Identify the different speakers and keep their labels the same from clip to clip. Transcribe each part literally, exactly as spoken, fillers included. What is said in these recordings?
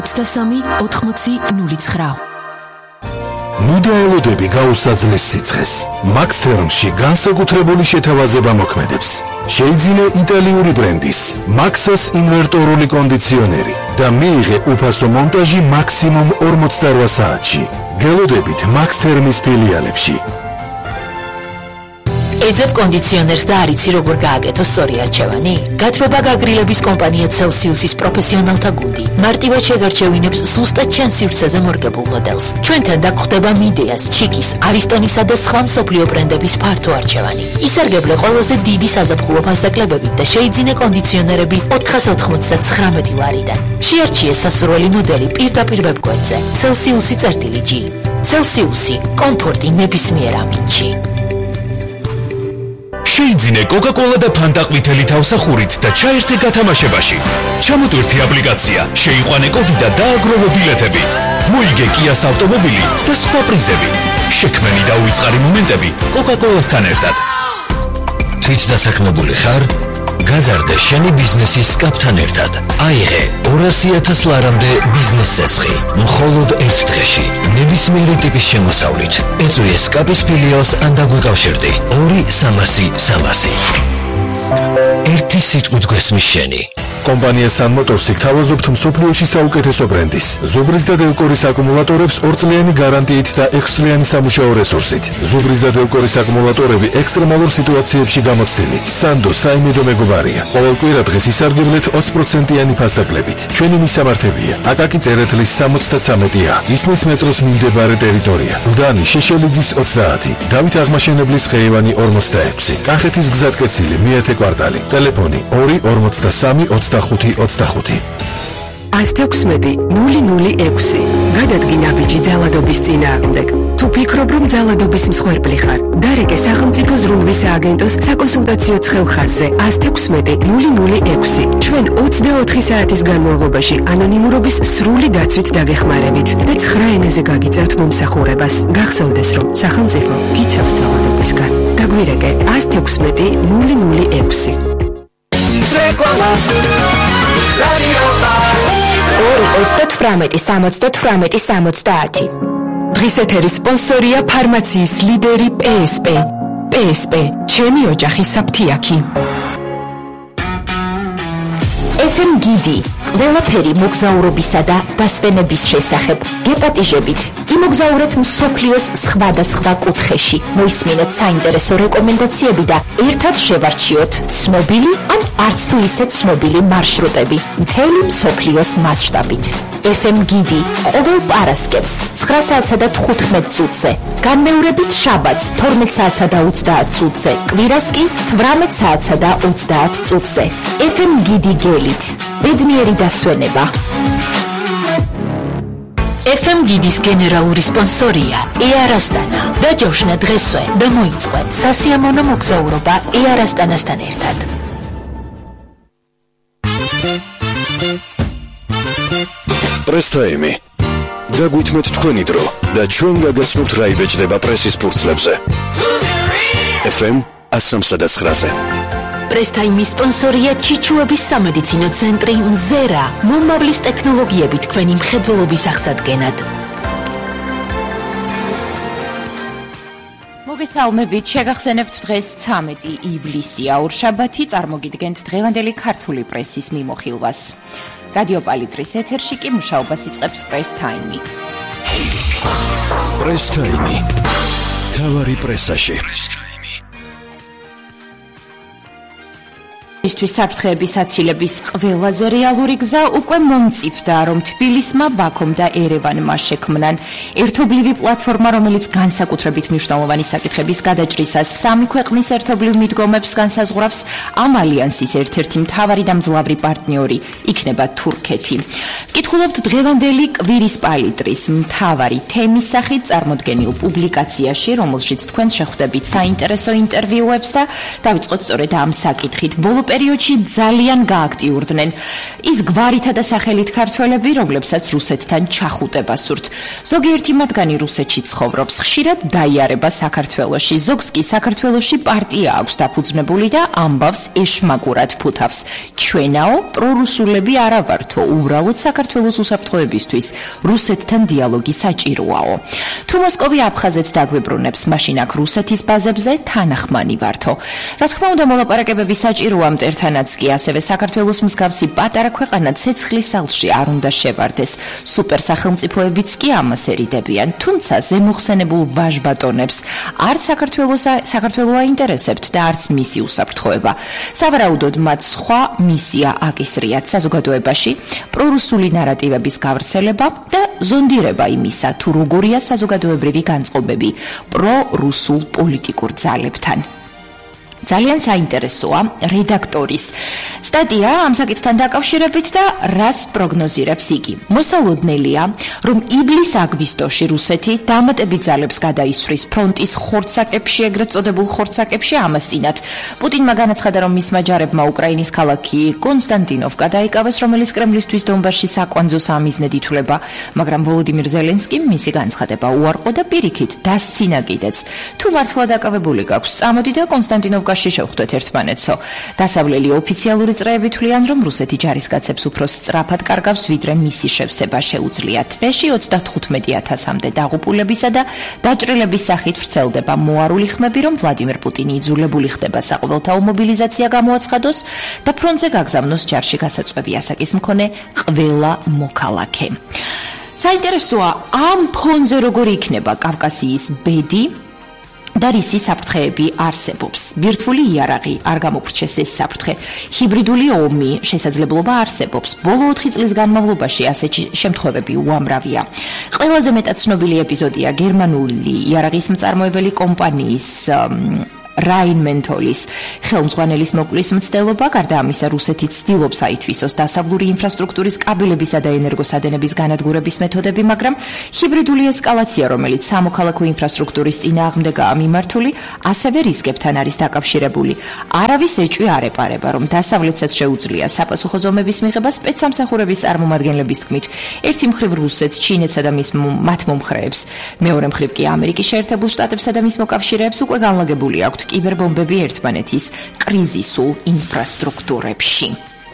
Speaker 1: ოცდასამი ოთხმოცი ნული ცხრა.
Speaker 2: მიდაელოდები გაუსაძლეს სიცხეს. Max Thermში განსაკუთრებული შეთავაზება მოქმედებს. შეიძინე იტალიური ბრენდის Maxas ინვერტორული კონდიციონერი და მიიღე უფასო მონტაჟი მაქსიმუმ ორმოცდარვა საათში. გელოდებით Max Thermis ფილიალებში.
Speaker 3: ეძებ კონდიციონერს და არიცი როგორ გააკეთო სწორი არჩევანი? გათბობა გაგრილების კომპანია Celsius-ის პროფესიონალთა გუნდი მარტივად შეგარჩევინებს ზუსტად ჩვენ სივრცეზე მორგებულ მოდელს. ჩვენთან დაგხვდება Mideas, Chikis, Aristonისა და სხვა მსოფლიო ბრენდების ფართო არჩევანი. ისარგებლე ყველაზე დიდი საზაფხულო ფასდაკლებებით და შეიძინე კონდიციონერები ოთხას ოთხმოცდათხრამეტი ლარიდან. შეარჩიე სასურველი მოდელი პირდაპირ ვებგვერდზე Celsius-ი წერტილი G. Celsius-ი კომფორტი ნებისმიერ ამინდში.
Speaker 4: შეიძინე Coca-Cola და Fanta ყვითელი თავსახურით და ჩაერთე გათამაშებაში. ჩამოტვირთი აპლიკაცია, შეიყვანე კოდი და დააგროვე ბილეთები. მოიგე Kia's ავტომობილი და სხვა პრიზები. შექმენი და უიწყარი მომენტები Coca-Cola-სთან ერთად.
Speaker 5: თვით დასაქმებული ხარ? გაზარდე შენი ბიზნესის სკაპთან ერთად. აიღე ორასი ათას ლარამდე ბიზნეს წესხი. მხოლოდ ერთ დღეში. ნებისმიერი ტიპის შემოსავლით. ეწვიე სკაპის ფილიალს ან დაგვიკავშირდი. ორი სამასი სამასი. ერთი სიტყვით გვესმის შენი.
Speaker 2: კომპანია Sun Motors-ი გთავაზობთ მსოფლიოში საუკეთესო ბრენდის ზუბრის და დელკორის აკუმულატორებს ორწლიანი გარანტიით და ექვსწლიანი სამუშაო რესურსით. ზუბრის და დელკორის აკუმულატორები ექსტრემალურ სიტუაციებში გამოცდილი. Sando საიმედო მეგობარია. ყოველ კვირა დღეს ისარგებლეთ ოცი პროცენტიანი ფასდაკლებით. ჩვენი მისამართებია: აკაკი წერეთლის სამოცდათვრამეტი A, ისნის მეტროს მიმდებარე ტერიტორია, გლდანი შეშელიძის ოცდაათი, დავით აღმაშენებლის ხეივანი ორმოცდაექვსი, კახეთის გზატკეცილი მეათე კვარტალი, ტელეფონი ორი ორმოცდასამი ოცდახუთი ოცდახუთი.
Speaker 6: ათი ექვსმეტი ნული ნული ექვსი. გადადგი ნაბიჯი ძალადობის წინააღმდეგ. თუ ფიქრობ, რომ ძალადობის მსხვერპლი ხარ, დარეკე სახელმწიფო ზრუნვის სააგენტოს საკონსულტაციო ცხელხაზზე ათი ექვსმეტი ნული ნული ექვსი. ჩვენ ოცდაოთხი საათის განმავლობაში ანონიმურობის სრული დაცვით დაგეხმარებით და ცხრა ენაზე გაგიწევთ მომსახურებას. გახსოვდეს, რომ სახელმწიფო გიცავს ძალადობისგან. დაგვირეკე ათი ექვსმეტი ნული ნული ექვსი.
Speaker 3: ორი ოცდათვრამეტი სამოცდათვრამეტი სამოცდაათი.
Speaker 6: დღის ეთერის სპონსორია ფარმაციის ლიდერი P S P. P S P, ჩემი ოჯახის საფთიაქი.
Speaker 3: ეფ ემ გიდი, ყველაფერი მოგზაურობისა და დასვენების შესახებ. გეპატიჟებით, იმოგზაურეთ მსოფლიოს სხვადასხვა კუთხეში. მოისმინეთ საინტერესო რეკომენდაციები და ერთად შევარჩიოთ ცნობილი ან არც თუ ისე ცნობილი მარშრუტები მთელი მსოფლიოს მასშტაბით. ეფ ემ გიდი ყოველ პარასკევს ცხრა საათსა და თხუთმეტ წუთზე, განმეორებით შაბათს თორმეტ საათსა და ოცდაათ წუთზე, კვირას კი თვრამეტ საათსა და ოცდაათ წუთზე. ეფ ემ გიდი გელით, ბედნიერი დასვენება. ეფ ემ გიდის გენერალური სპონსორია Air Astana. დაჯავშნა დღესვე და მოიწყო სასიამოვნო მოგზაურობა Air Astana-სთან ერთად.
Speaker 7: პრესტაიმი. დაგვითმეთ თქვენი დრო და ჩვენ გაგაცნობთ რა იბეჭდება პრესის ფურცლებზე. ეფ ემ ათს ცხრაზე.
Speaker 3: პრესტაიმის სპონსორია ჩიჩუების სამედიცინო ცენტრი მზერა, მომავლის ტექნოლოგიები თქვენი მხედველობის აღსადგენად.
Speaker 8: მოგესალმებით, შეგახსენებთ დღეს ცამეტი ივლისია, ორშაბათი, წარმოგიდგენთ დღევანდელი ქართული პრესის მიმოხილვას. რადიო პალიტრის ეთერში კი მუშაობას იწყებს პრესტაიმი.
Speaker 7: პრესტაიმი. თავარი პრესაში.
Speaker 8: ისთვის საფრთხეების აცილების ყველაზე რეალური გზა უკვე მომწიფდა, რომ თბილისმა, ბაქომ და ერევანმა შექმნან ერთობლივი პლატფორმა, რომელიც განსაკუთრებით მნიშვნელოვანი საკითხების გადაჭრისას სამი ქვეყნის ერთობლივ მიდგომებს განსაზღვრავს. ამ ალიანსის ერთ-ერთი მთავარი და მძლავრი პარტნიორი იქნება თურქეთი. ვკითხულობთ დღევანდელი კვირის პალიტრის მთავარი თემის სახით წარმოდგენილ პუბლიკაციაში, რომელშიც თქვენ შეხვდებით საინტერესო ინტერვიუებს და დავიწყოთ სწორედ ამ საკითხით. ბოლო პერიოდში ძალიან გააქტიურდნენ ის გვარითა და სახელით ქართველები, რომლებსაც რუსეთთან ჩახუტება სურთ. ზოგიერთი მათგანი რუსეთში ცხოვრობს, ხშირად დაიარება საქართველოში. ზოგს კი საქართველოში პარტია აქვს დაფუძნებული და ამბავს ეშმაკურად ფუთავს. ჩვენაო პრორუსულები არა ვართო, უბრალოდ საქართველოს უსაფრთხოებისთვის რუსეთთან დიალოგი საჭიროაო. თუ მოსკოვი აფხაზეთს დაგვიბრუნებს, მაშინ აქ რუსეთის ბაზებზე თანახმანი ვართო. რა თქმა უნდა, მოლაპარაკებები საჭიროა მტერთანაც კი, ასევე საქართველოს მსგავსი პატარა ქვეყანა ცეცხლის ალში არ უნდა შევარდეს. სუპერსახელმწიფოებიც კი ამას ერიდებიან, თუმცა ზემოხსენებულ ვაჟბატონებს არც საქართველოს საქართველო აინტერესებთ და არც მისი უსაფრთხოება. სავარაუდოდ მათ სხვა მისია აკისრიათ საზოგადოებაში პრორუსული ნარატივების გავრცელება და ზონდირება იმისა, თუ როგორია საზოგადოებრივი განწყობები პრორუსულ პოლიტიკურ ძალებთან. ძალიან საინტერესოა რედაქტორის სტატია ამ საკითხთან დაკავშირებით და რას პროგნოზირებს იგი. მოსალოდნელია, რომ ივლის-აგვისტოში რუსეთი დამატებით ძალებს გადაისვრის ფრონტის ხორცაკებში, ეგრეთ წოდებულ ხორცაკებში ამასწინათ. პუტინმა განაცხადა, რომ მისმა ჯარებმა უკრაინის ქალაქი კონსტანტინოვკა დაიკავეს, რომელიც კრემლისთვის დონბასში საკვანძო სამიზნედ ითვლება, მაგრამ ვოლოდიმირ ზელენსკიმ მისი განცხადება უარყო და პირიქით დასცინა კიდეც. თუ მართლა დაკავებული გაქვს, წამოდი და კონსტანტინოვკა შევხვდეთ ერთმანეთსო. დასავლელი ოფიციალური წრეები თვლიან, რომ რუსეთი ჯარისკაცებს უფრო სწრაფად კარგავს, ვიდრე მისი შევსება შეუძლია. თვეში ოცდათხუთმეტი ათასამდე დაღუპულებისა და დაჭრილების სახით ვრცელდება მოარული ხმები, რომ ვლადიმერ პუტინი იძულებული ხდება საყოველთაო მობილიზაცია გამოაცხადოს და ფრონტზე გაგზავნოს ჯარში გასაწვევი ასაკის მქონე ყველა მოქალაქე. საინტერესოა, ამ ფონზე როგორი იქნება კავკასიის ბედი და რისი საფრთხეები არსებობს. ბირთვული იარაღი არ გამოვრჩეს ეს საფრთხე. ჰიბრიდული ომი შესაძლებლობა არსებობს. ბოლო ოთხი წლის განმავლობაში ასეთი შემთხვევები უამრავია. ყველაზე მეტად ცნობილი ეპიზოდია გერმანული იარაღის მწარმოებელი კომპანიის რაინმენტოლის ხელმძღვანელის მოკვლის მცდელობა. გარდა ამისა, რუსეთი ცდილობს აითვისოს დასავლური ინფრასტრუქტურის კაბელებისა და ენერგოსადენების განადგურების მეთოდები, მაგრამ ჰიბრიდული ესკალაცია, რომელიც სამოქალაქო ინფრასტრუქტურის წინააღმდეგაა მიმართული, ასევე რისკებთან არის დაკავშირებული. არავის ეჭვი არ ეპარება, რომ დასავლეთსაც შეუძლია საპასუხო ზომების მიღება სპეცსამსახურების წარმომადგენლების თქმით. ერთი მხრივ რუსეთს, ჩინეთსა და მის მათ მომხრეებს, მეორე მხრივ კი ამერიკის შეერთებულ შტატებსა და მის მოკავშირეებს უკვე განლაგებული აქვთ კიბერბომბები ერთმანეთის კრიზისულ ინფრასტრუქტურებში.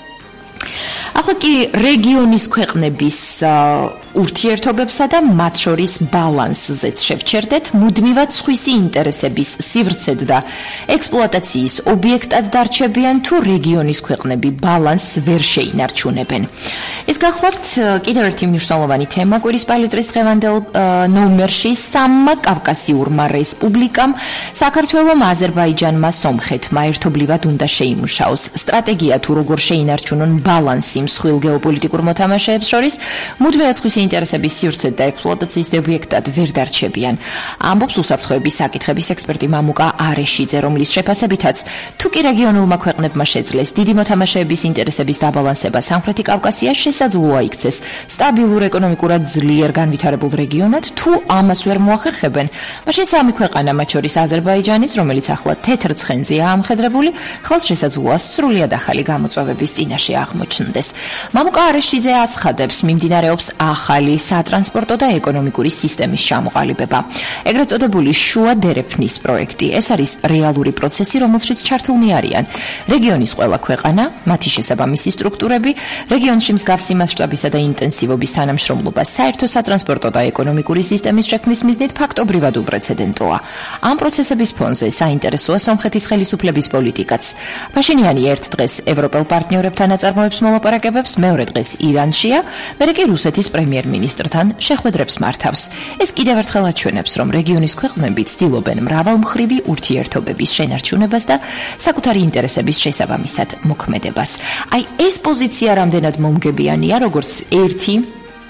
Speaker 8: ახლა კი რეგიონის ქვეყნების ურთიერთობებსა და მათ შორის ბალანსზეც შევჩერდეთ. მუდმივად სხვისი ინტერესების სივრცედ და ექსპლუატაციის ობიექტად დარჩებიან, თუ რეგიონის ქვეყნები ბალანსს ვერ შეინარჩუნებენ. ეს გახლავთ კიდევ ერთი მნიშვნელოვანი თემა კვირის პალიტრის დღევანდელ ნომერში. სამმა კავკასიურმა რესპუბლიკამ, საქართველომ, აზერბაიჯანმა, სომხეთმა ერთობლივად უნდა შეიმუშაოს სტრატეგია, თუ როგორ შეინარჩუნონ ბალანსი მსხვილ გეოპოლიტიკურ მოთამაშეებს შორის, მუდმივად სხვისი ინტერესების სივრცედ და ექსპლუატაციის ობიექტად ვერ დარჩებიან. ამბობს უსაფრთხოების საკითხების ექსპერტი მამუკა არეშიძე, რომლის შეფასებითაც, თუ კი რეგიონულმა ქვეყნებმა შეძლეს დიდი მოთამაშეების ინტერესების დაბალანსება სამხრეთი კავკასიაში, შესაძლოა იქცეს სტაბილურ ეკონომიკურად ძლიერ განვითარებულ რეგიონად. თუ ამას ვერ მოახერხებენ, მაშინ სამი ქვეყანა, მათ შორის აზერბაიჯანის, რომელიც ახლა თეთრ ცხენზეა ამხედრებული, ხალხს შესაძლოა სრულიად ახალი გამოწვევების წინაშე აღმოჩნდეს. მამუკა არეშიძე აცხადებს, მიმდინარეობს ახალი სატრანსპორტო და ეკონომიკური სისტემის ჩამოყალიბება. ეგრეთ წოდებული შუა დერეფნის პროექტი. ეს არის რეალური პროცესი, რომელშიც ჩართულნი არიან რეგიონის ყველა ქვეყანა, მათი შესაბამისი სტრუქტურები, რეგიონში მსგავსი მასშტაბისა და ინტენსივობის თანამშრომლობა საერთო სატრანსპორტო და ეკონომიკური სისტემის შექმნის მიზნით ფაქტობრივად უპრეცედენტოა. ამ პროცესების ფონზე საინტერესოა სომხეთის ხელისუფლების პოლიტიკაც. ფაშინიანი ერთ დღეს ევროპელ პარტნიორებთან აწარმოებს მოლაპარაკებებს, მეორე დღეს ირანშია, მერე კი რუსეთის პრემიერ-მინისტრთან შეხვედრებს მართავს. ეს კიდევ ერთხელ აჩვენებს, რომ რეგიონის ქვეყნები ცდილობენ მრავალმხრივი ურთიერთობების შენარჩუნებას და საკუთარი ინტერესების შესაბამისად მოქმედებას. აი ეს პოზიცია რამდენად მომგებიანია, როგორც ერთი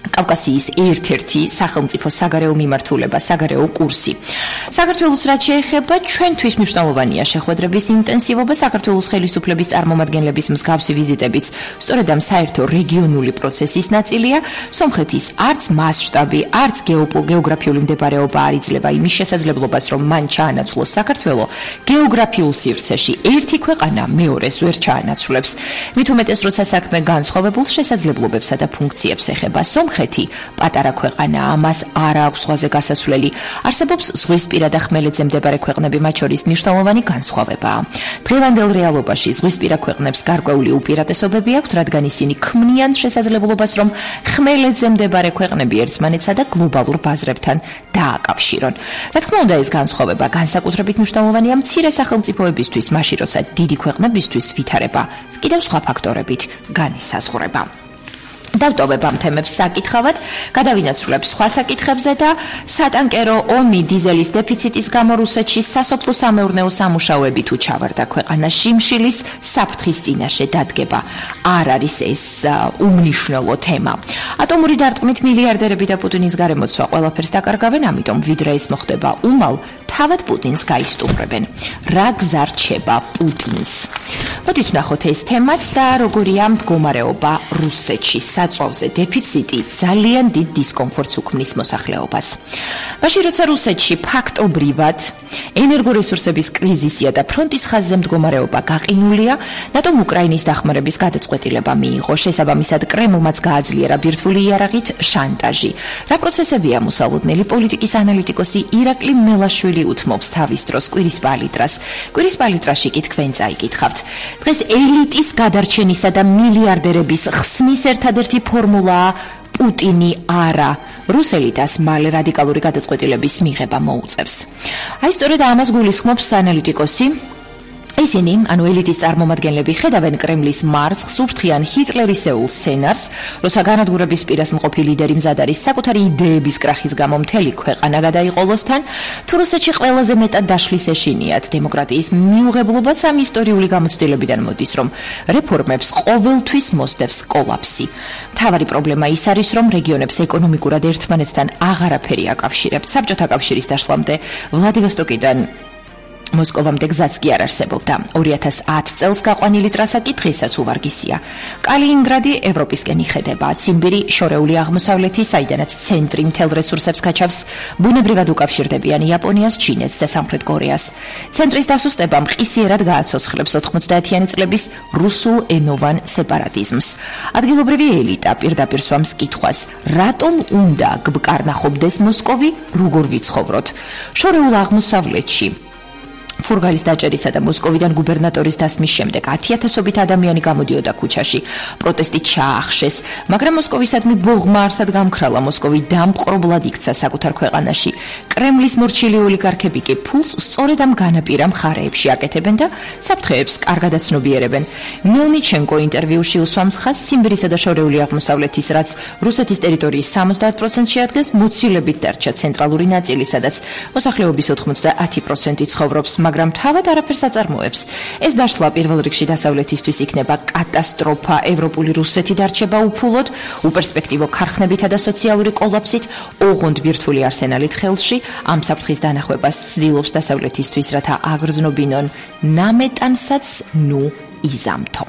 Speaker 8: კავკასიის ერთ-ერთი სახელმწიფო საგარეო მიმართულება, საგარეო კურსი. საქართველოს რაც შეეხება, ჩვენთვის მნიშვნელოვანია შეხვედრების ინტენსივობა, საქართველოს ხელისუფლების წარმომადგენლების მსგავსი ვიზიტებიც სწორედ ამ საერთო რეგიონული პროცესის ნაწილია. სომხეთის არც მასშტაბი, არც გეოგრაფიული მდებარეობა არ იძლევა იმის შესაძლებლობას, რომ მან ჩაანაცვლოს საქართველო გეოგრაფიულ სივრცეში. ერთი ქვეყანა მეორეს ვერ ჩაანაცვლებს. მით უმეტეს, როცა საქმე განსხვავებულ შესაძლებლობებსა და ფუნქციებს ეხება. სომხეთი პატარა ქვეყანაა, ამას არ აქვს ზღვაზე გასასვლელი. არსებობს ზღვისპირა და ხმელეთზე მდებარე ქვეყნები, მათ შორის მნიშვნელოვანი განსხვავებაა. დღევანდელ რეალობაში ზღვისპირა ქვეყნებს გარკვეული უპირატესობები აქვთ, რადგან ისინი ქმნიან შესაძლებლობას, რომ ხმელეთზე მდებარე ქვეყნები ერთმანეთსა და გლობალურ ბაზრებთან დააკავშირონ. რა თქმა უნდა, ეს განსხვავება განსაკუთრებით მნიშვნელოვანია მცირე სახელმწიფოებისთვის, მაშინ როცა დიდი ქვეყნებისთვის ვითარება კიდევ სხვა ფაქტორებით განისაზღვრება. დავტოვებ ამ თემებს საკითხავად, გადავინაცვლებ სხვა საკითხებზე და სატანკერო ომი დიზელის დეფიციტის გამო რუსეთში სასოფლო-სამეურნეო სამუშაოები თუ ჩავარდა ქვეყანაში, შიმშილის საფრთხის წინაშე დადგება არ არის ეს უმნიშვნელო თემა. ატომური დარტყმით მილიარდერები და პუტინის გარემოცვა ყველაფერს დაკარგავენ, ამიტომ ვიდრე ეს მოხდება უმალ, თავად პუტინს გაისტუმრებენ. რა გზა რჩება პუტინს? მოდით ვნახოთ ეს თემაც და როგორია მდგომარეობა რუსეთში. საწვავზე დეფიციტი ძალიან დიდ დისკომფორტს უქმნის მოსახლეობას. მაშინ როცა რუსეთში ფაქტობრივად ენერგორესურსების კრიზისია და ფრონტის ხაზზე მდგომარეობა გაყინულია, ნატომ უკრაინის დახმარების გადაწყვეტილება მიიღო. შესაბამისად, კრემლმაც გააძლიერა ბირთვული იარაღით შანტაჟი. რა პროცესებია მოსალოდნელი პოლიტიკის ანალიტიკოსი ირაკლი მელაშვილი უთმობს თავის დროს კვირის პალიტრას. კვირის პალიტრაში კი თქვენ წაიკითხავთ. დღეს ელიტის გადარჩენისა და მილიარდერების ხსნის ერთადერთი ფორმულაა პუტინი არა. რუსელიტას მალე რადიკალური გადაწყვეტილების მიღება მოუწევს. აი სწორედ ამას გულისხმობს ანალიტიკოსი. ისინი, ანუ ელიტის წარმომადგენლები, ხედავენ კრემლის მარცხს, ურთქიან ჰიტლერისეულ სცენარს, როცა განადგურების პირას მყოფი ლიდერი მზად არის საკუთარი იდეების კრახის გამო მთელი ქვეყანა გადაიყოლოს თან, თუ რუსეთში ყველაზე მეტად დაშლის ეშინიათ დემოკრატიის მიუღებლობაც ამ ისტორიული გამოცდილებიდან მოდის, რომ რეფორმებს ყოველთვის მოსდევს კოლაფსი. მთავარი პრობლემა ის არის, რომ რეგიონებს ეკონომიკურად ერთმანეთთან აღარაფერი აკავშირებთ. საბჭოთა კავშირის დაშლამდე ვლადივოსტოკიდან მოსკოვამდე გზაც კი არ არსებობდა. ორი ათას ათ წელს გაყვანილი ტრასა კი დღესაც უვარგისია. კალინინგრადი ევროპისკენ იხედება, ციმბირი შორეული აღმოსავლეთი, საიდანაც ცენტრი მთელ რესურსებს გაჩავს, ბუნებრივად უკავშირდებიან იაპონიას, ჩინეთს და სამხრეთ კორეას. ცენტრის დასუსტება მყისიერად გააცოცხლებს ოთხმოცდაათიანი წლების რუსულ ენოვან სეპარატიზმს. ადგილობრივი ელიტა პირდაპირ სვამს კითხვას, რატომ უნდა გვკარნახობდეს მოსკოვი, როგორ ვიცხოვროთ? შორეულ აღმოსავლეთში ფურგალის დაჭერისა და მოსკოვიდან გუბერნატორის დასმის შემდეგ ათიათასობით ადამიანი გამოდიოდა ქუჩაში. პროტესტი ჩაახშეს, მაგრამ მოსკოვისადმი ბოღმა არსად გამქრალა. მოსკოვი დამპყრობლად იქცა საკუთარ ქვეყანაში. კრემლის მორჩილი ოლიგარქები კი ფულს სწორედ ამ განაპირა მხარეებში აკეთებენ და საფრთხეებს კარგადაც ცნობიერებენ. მელნიჩენკო ინტერვიუში უსვამს ხაზს ციმბირისა და შორეული აღმოსავლეთის, რაც რუსეთის ტერიტორიის სამოცდაათ პროცენტს შეადგენს, მოცილებით დარჩა ცენტრალური ნაწილი, სადაც მოსახლეობის ოთხმოცდაათი პროცენტი ცხოვრობს. მაგრამ თავად არაფერს აწარმოებს. ეს დაშლა პირველ რიგში დასავლეთისთვის იქნება კატასტროფა. ევროპული რუსეთი დარჩება უფულოდ, უპერსპექტივო ქარხნებითა და სოციალური კოლაფსით, ოღონდ ბირთვული არსენალით ხელში. ამ საფრთხის დანახვებას ცდილობს დასავლეთისთვის, რათა აგრძნობინონ ნამეტანსაც ნუ იზამთო.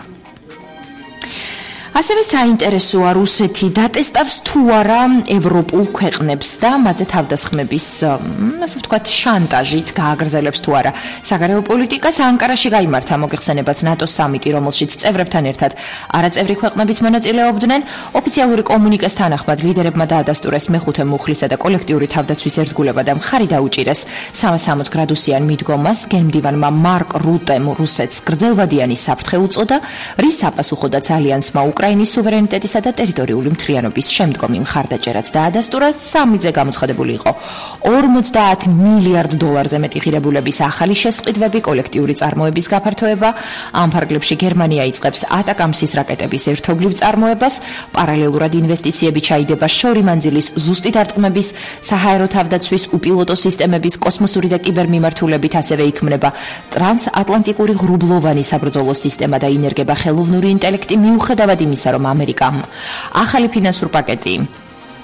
Speaker 8: ასევე საინტერესოა რუსეთი დატესტავს თუ არა ევროპულ ქვეყნებს და მათზე თავდასხმების, ასე ვთქვათ, შანტაჟით გააგრძელებს თუ არა საგარეო პოლიტიკას. ანკარაში გაიმართა მოგეხსენებათ ნატოს სამიტი, რომელშიც წევრებთან ერთად არაწევრი ქვეყნების მონაწილეობდნენ. ოფიციალური კომუნიკეს თანახმად ლიდერებმა დაადასტურეს მეხუთე მუხლისა და კოლექტიური თავდაცვის ერთგულება და მხარი დაუჭირეს სამასამოც გრადუსიან მიდგომას. გენმდივანმა მარკ რუტემ რუსეთს გრძელვადიანი საფრთხე უწოდა, რის საპასუხოდაც ალიანსმა უკრაინის სუვერენიტეტისა და ტერიტორიული მთლიანობის შემდგომი მხარდაჭერაც დაადასტურა. სამიზე გამოცხადებული იყო ორმოცდაათ მილიარდ დოლარზე მეტი ღირებულების ახალი შესყიდვები, კოლექტიური წარმოების გაფართოება. ამ ფარგლებში გერმანია იწყებს ატაკამსის რაკეტების ერთობლივ წარმოებას. პარალელურად ინვესტიციები ჩაიდება შორი მანძილის ზუსტი დარტყმების, საჰაერო თავდაცვის, უპილოტო სისტემების, კოსმოსური და კიბერმიმართულებით. ასევე იქმნება ტრანსატლანტიკური ღრუბლოვანი საბრძოლო სისტემა და ინერგება ხელოვნური ინტელექტი, მიუხედავად იმისა, რომ ამერიკამ ახალი ფინანსურ პაკეტი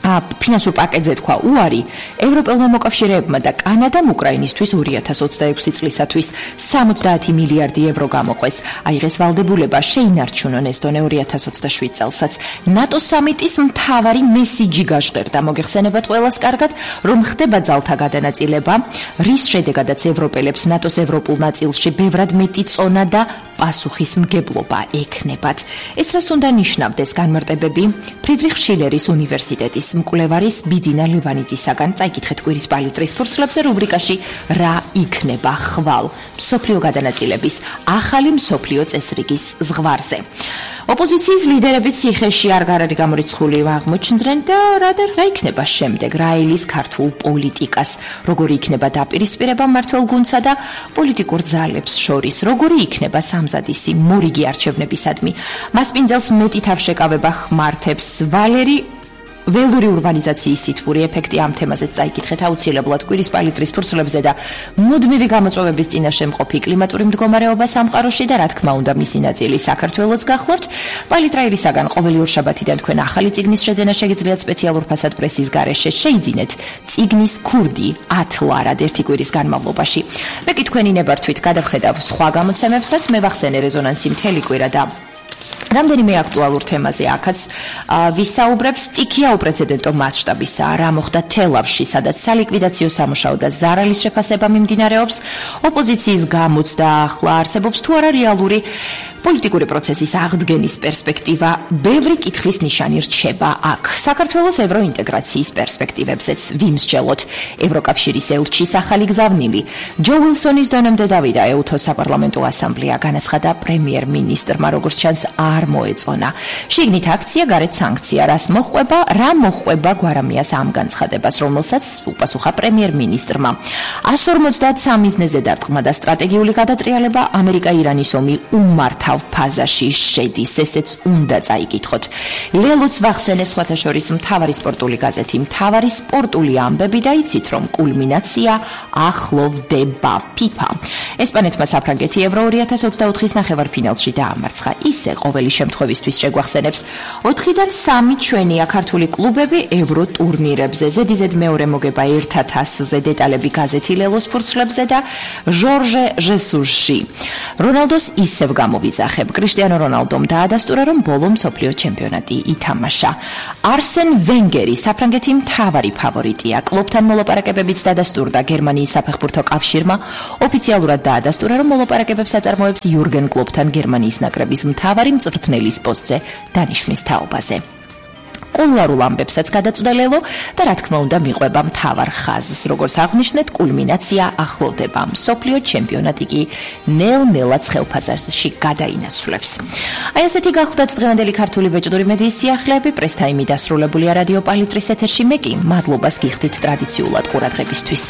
Speaker 8: ფინანსურ პაკეტზე თქვა უარი ევროპელმა მოკავშირეებმა და კანადამ უკრაინისთვის ორი ათას ოცდაექვსი წლისათვის სამოცდაათი მილიარდი ევრო გამოყვეს. აიღეს ვალდებულება შეინარჩუნონ ეს დონე ორი ათას ოცდაშვიდ წელსაც. ნატოს სამიტის მთავარი მესიჯი გაჟღერდა. მოგეხსენებათ ყველას კარგად, რომ ხდება ძალთა გადანაწილება, რის შედეგადაც ევროპელებს ნატოს ევროპულ ნაწილში ბევრად მეტი წონა და პასუხისმგებლობა ექნებათ. ეს რას უნდა ნიშნავდეს? განმარტებები ფრიდრიხ შილერის უნივერსიტეტის მკვლევარის ბიძინა ლევანიძისაგან. წაიკითხეთ კვირის პალიტრის ფურცლებზე რუბრიკაში რა იქნება ხვალ მსოფლიო გადანაწილების ახალი მსოფლიო წესრიგის ზღვარზე. ოპოზიციის ლიდერები ციხეში არ გარარი გამორიცხული აღმოჩნდნენ და რა და რა იქნება შემდეგ რაილის ქართულ პოლიტიკას, როგორი იქნება დაპირისპირება მმართველ გუნდსა და პოლიტიკურ ძალებს შორის, როგორი იქნება სამზადისი მორიგი არჩევნებისადმი. მასპინძელს მეტი თავშეკავება ხმართებს ვალერი ველური ურბანიზაციის სითბური ეფექტი ამ თემაზეც წაიკითხეთ აუცილებლად კვირის პალიტრის ფურცლებზე და მუდმივი გამოწვევების წინაშე მყოფი კლიმატური მდგომარეობა სამყაროში და რა თქმა უნდა მისი ნაწილი საქართველოს გახლავთ. პალიტრაილისაგან ყოველი ორშაბათიდან თქვენ ახალი წიგნის შეძენა შეგიძლიათ სპეციალურ ფასად პრესის გარეშე შეიძინეთ წიგნის ქურდი ათლარად ერთი კვირის განმავლობაში. მე კი თქვენი ნებართვით გადავხედავ სხვა გამოცემებსაც, მე ვახსენე რეზონანსი მთელი კვირა და რამდენიმე აქტუალურ თემაზე აქაც ვისაუბრებს. სტიქია უპრეცედენტო მასშტაბისაა, რა მოხდა თელავში, სადაც სალიკვიდაციო სამუშაო და ზარალის შეფასება მიმდინარეობს. ოპოზიციის გამოცდა ახლა არსებობს თუ არა რეალური პოლიტიკური პროცესის აღდგენის პერსპექტივა. ბევრი კითხვის ნიშანი რჩება აქ. საქართველოს ევროინტეგრაციის პერსპექტივებზეც ვიმსჯელოთ. ევროკავშირის ელჩის ახალი გზავნილი ჯო უილსონის დონემდე დავიდა ეუთო საპარლამენტო ასამბლეა, განაცხადა პრემიერ-მინისტრმა, როგორც ჩანს არ მოეწონა. შიგნით აქცია, გარეთ სანქცია. რას მოჰყვება, რა მოჰყვება გვარამიას ამ განცხადებას, რომელსაც უპასუხა პრემიერ-მინისტრმა. εκατს ორმოცდათსამი მიზნეზე დარტყმა და სტრატეგიული გადატრიალება ამერიკა-ირანის ომი უმართავ ფაზაში შედის, ესეც უნდა წაიკითხოთ. ლელოც ვახსენეს სხვათა შორის მთავარი სპორტული გაზეთი, მთავარი სპორტული ამბები და იცით რომ კულმინაცია ახლოვდება. ფიფა ესპანეთმა საფრანგეთი ევრო ორი ათას ოცდაოთხის ნახევარფინალში დაამარცხა. ისე ყოველი შემთხვევისთვის შეგვახსენებს ოთხიდან სამი ჩვენია ქართული კლუბები ევრო ტურნირებზე. ზედიზედ მეორე მოგება ერთად ასზე დეტალები გაზეთი ლელოს ფურცლებზე და ჟორჟე ჟესუსში. რონალდოს ისევ გამოვიძახებ. კრისტიანო რონალდომ დაადასტურა, რომ ბოლო მსოფლიო ჩემპიონატი ითამაშა. არსენ ვენგერი საფრანგეთი მთავარი ფავორიტია. კლუბთან მოლაპარაკებებიც დადასტურდა. გერმანიის საფეხბურთო კავშირმა ოფიციალურად დაადასტურა, რომ მოლაპარაკებებს აწარმოებს იურგენ კლუბთან გერმანიის ნაკრების მთავარი მწვრთნელის პოსტზე დანიშვნის თაობაზე. კულუარულ ამბებსაც გადაწვდა ლელო და რა თქმა უნდა მიყვება მთავარ ხაზს. როგორც აღნიშნეთ, კულმინაცია ახლოვდება. მსოფლიო ჩემპიონატი კი ნელ-ნელად ხელფასარში გადაინაცვლებს. აი ესეთი გახლდათ დღევანდელი ქართული ბეჭდური მედიის სიახლეები. პრესტაიმი დასრულებულია რადიო პალიტრის ეთერში. მე კი მადლობას გიხდით ტრადიციულად ყურადღებისთვის.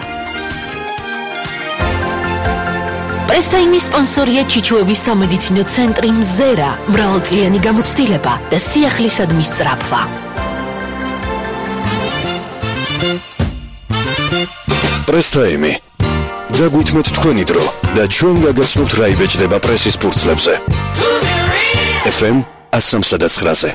Speaker 1: პრესტაიმის სპონსორია ჩიჩუების სამედიცინო ცენტრი მზერა, მრავალწლიანი გამოცდილება და სიახლისადმი სწრაფვა.
Speaker 7: პრესტაიმი. დაგვითმოთ თქვენი დრო და ჩვენ გაგაცნობთ რა იბეჭდება პრესის ფურცლებზე. ეფ ემ εκατს სამოცდათვრამეტზე.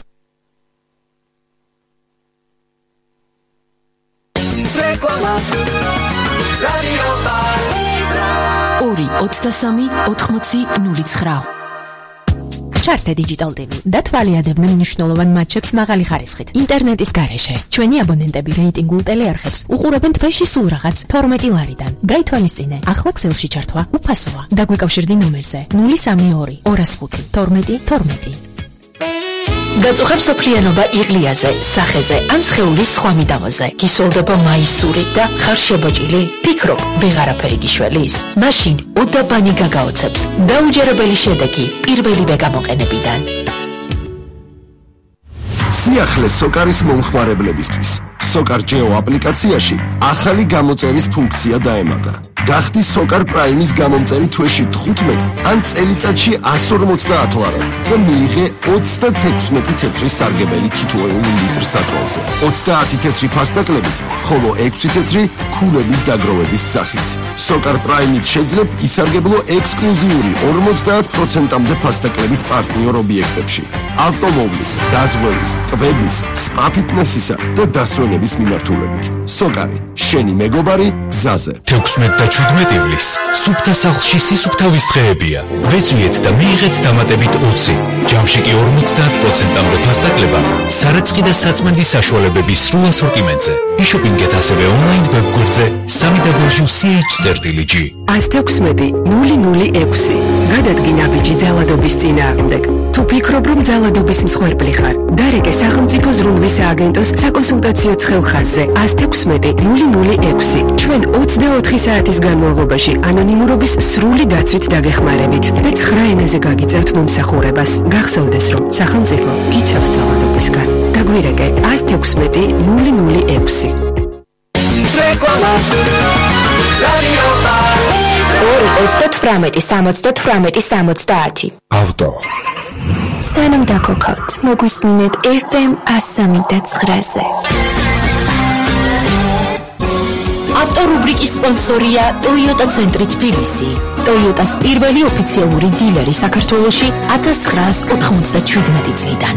Speaker 1: ორი ოცდასამი ოთხმოცი ნული ცხრა.
Speaker 9: ჩართე დიჯიტალ ტივი და თვალიადებდნენ მნიშვნელოვან მატჩებს მაღალი ხარისხით ინტერნეტის გარეშე. ჩვენი აბონენტები რეიტინგულ ტელეარხებს უყურებენ თვეში სულ რაღაც თორმეტი ლარიდან. გაითვალისწინე, ახლა ქსელში ჩართვა უფასოა. დაგვიკავშირდი ნომერზე ნული სამი ორი ორას ხუთი თორმეტი თორმეტი.
Speaker 1: გაწუხებ სოფლიანობა იღლიაზე, სახეზე ან სხეულის სხვა მიდამოზე. გისოლდება მაისური და ხარ შებოჭილი? ფიქრობ, ვეღარაფერი გიშველის? მაშინ უდაბანი გაგაოცებს. დაუჯერებელი შედეგი პირველივე გამოყენებიდან.
Speaker 10: სიახლე სოკარის მომხმარებლებისთვის. სოკარ ჯეო აპლიკაციაში ახალი გამოწერის ფუნქცია დაემატა. გახდი Soccer Prime-ის გამომწერი თვეში თხუთმეტ ან წელიწადში εκατს ორმოცდაათ ლარი და მიიღე ოცდათექვსმეტი თეთრი სარგებელი თითოეული ლიტრის საწვავზე. ოცდაათი თეთრი ფასტაკლებით, ხოლო ექვსი თეთრი ქულების დაგროვების სახით. Soccer Prime-ით შეძლებ ისარგებლო ექსკლუზიური ორმოცდაათ პროცენტამდე ფასტაკლებით პარტნიორ ობიექტებში. ავტომობილის, დაზღვევის, ტბების, სპა ფიტნესისა და დასვენების მიმართულებით. Soccer-ი, შენი მეგობარი გზაზე.
Speaker 4: თექვსმეტ და შვიდმეტ ივლის სუფთა სახლში სისუფთავის დღეებია. ვეწვიეთ და მიიღეთ დამატებით ოცი, ჯამში კი ორმოცდაათ პროცენტამდე ფასტაკლება სარეცხი და საწმენდი საშუალებების სრულ ასორტიმენტზე. იშოპინგეთ ასევე ონლაინ ვებგვერდზე სამი დაბლიუ სი ეიჩ წერტილი ჯი.
Speaker 6: ას თექვსმეტი ნული ნული ექვსი. გადადგი ნაბიჯი ძალადობის წინააღმდეგ. თუ ფიქრობ, რომ ძალადობის მსხვერპლი ხარ, დარეკე სახელმწიფო ზრუნვის სააგენტოს საკონსულტაციო ცხელხაზზე ას თექვსმეტი ნული ნული ექვსი. ჩვენ ოცდაოთხი საათის განმავლობაში ანონიმურობის სრული დაცვით დაგეხმარებით და ცხრა ენაზე გაგიწევთ მომსახურებას. გახსოვდეს, რომ სახელმწიფო იცავს ძალადობისგან. დაგვირეკე ას თექვსმეტი ნული ნული ექვსი.
Speaker 3: ორი ოცდათვრამეტი სამოცდათვრამეტი სამოცდაათი.
Speaker 2: ავტო.
Speaker 9: სანამ დაგოქავთ, მოგვისმინეთ ეფ ემ ასამი და ცხრაზე.
Speaker 1: ავტორუბრიკის სპონსორია Toyota ცენტრი თბილისი. Toyota-ს პირველი ოფიციალური დილერი საქართველოში ათას ცხრაას ოთხმოცდაშვიდმეტი წლიდან.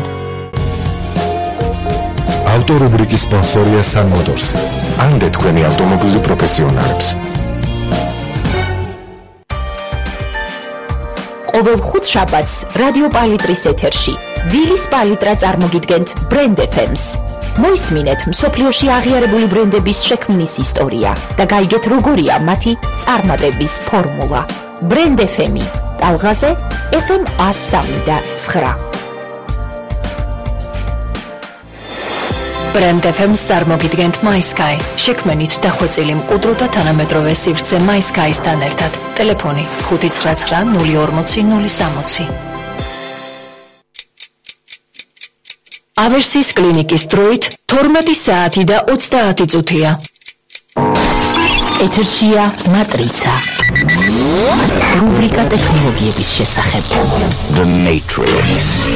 Speaker 2: ავტორუბრიკის სპონსორია Sun Motors. ამდე თქვენი ავტომობილი პროფესიონალებს.
Speaker 3: ყოველ ხუთშაბათს რადიო პალიტრის ეთერში ვილის პალიტრა წარმოგიდგენთ ბრენდ ეფ ემს. მოისმინეთ მსოფლიოში აღიარებული ბრენდების შექმნის ისტორია და გაიგეთ როგორია მათი წარმატების ფორმულა. ბრენდ ეფ ემი, ტალღაზე ეფ ემ ასამი და ცხრა.
Speaker 1: ბრენდ ეფ ემს წარმოგიდგენთ MySky. შექმნით დახვეწილი მყუდრო და თანამედროვე სივრცე MySky-სთან ერთად. ტელეფონი ხუთი ცხრა ცხრა ნული ორმოცი ნული სამოცი. ავერსის კლინიკის დროით თორმეტი საათი და ოცდაათი წუთია. ეთერშია მატრიცა. რუბრიკა ტექნოლოგიების შესახებ.
Speaker 7: The Matrix.